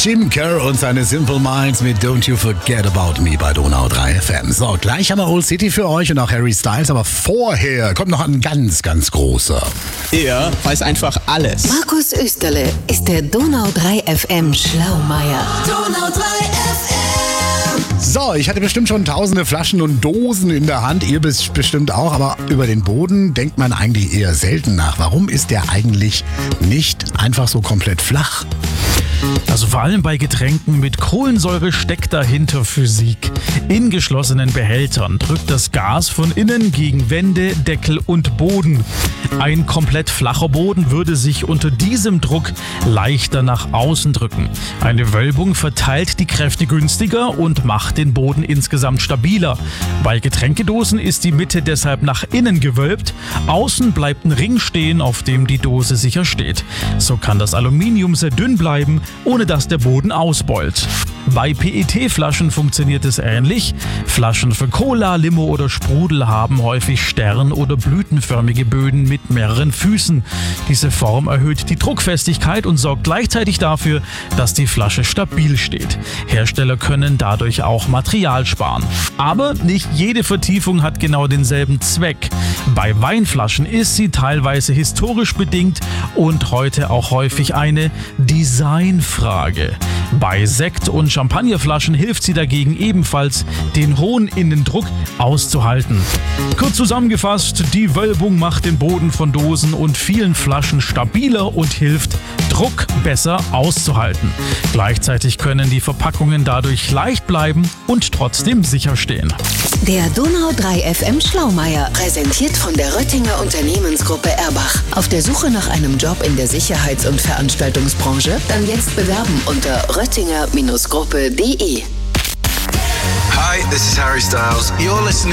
Tim Kerr und seine Simple Minds mit Don't You Forget About Me bei Donau 3 FM. So, gleich haben wir Old City für euch und auch Harry Styles, aber vorher kommt noch ein ganz, ganz großer. Er weiß einfach alles. Markus Österle ist der Donau 3 FM Schlaumeier. Donau 3 FM. So, ich hatte bestimmt schon tausende Flaschen und Dosen in der Hand, ihr bestimmt auch, aber über den Boden denkt man eigentlich eher selten nach. Warum ist der eigentlich nicht einfach so komplett flach? Also vor allem bei Getränken mit Kohlensäure steckt dahinter Physik. In geschlossenen Behältern drückt das Gas von innen gegen Wände, Deckel und Boden. Ein komplett flacher Boden würde sich unter diesem Druck leichter nach außen drücken. Eine Wölbung verteilt die Kräfte günstiger und macht den Boden insgesamt stabiler. Bei Getränkedosen ist die Mitte deshalb nach innen gewölbt. Außen bleibt ein Ring stehen, auf dem die Dose sicher steht. So kann das Aluminium sehr dünn bleiben, ohne dass der Boden ausbeult. Bei PET-Flaschen funktioniert es ähnlich. Flaschen für Cola, Limo oder Sprudel haben häufig stern- oder blütenförmige Böden mit mehreren Füßen. Diese Form erhöht die Druckfestigkeit und sorgt gleichzeitig dafür, dass die Flasche stabil steht. Hersteller können dadurch auch Material sparen. Aber nicht jede Vertiefung hat genau denselben Zweck. Bei Weinflaschen ist sie teilweise historisch bedingt und heute auch häufig eine Designfrage. Bei Sekt- und Champagnerflaschen hilft sie dagegen ebenfalls, den hohen Innendruck auszuhalten. Kurz zusammengefasst, die Wölbung macht den Boden von Dosen und vielen Flaschen stabiler und hilft, Druck besser auszuhalten. Gleichzeitig können die Verpackungen dadurch leicht bleiben und trotzdem sicher stehen. Der Donau 3 FM Schlaumeier, präsentiert von der Röttinger Unternehmensgruppe Erbach. Auf der Suche nach einem Job in der Sicherheits- und Veranstaltungsbranche? Dann jetzt bewerben unter röttinger-gruppe.de. Hi, this is Harry Styles. You're listening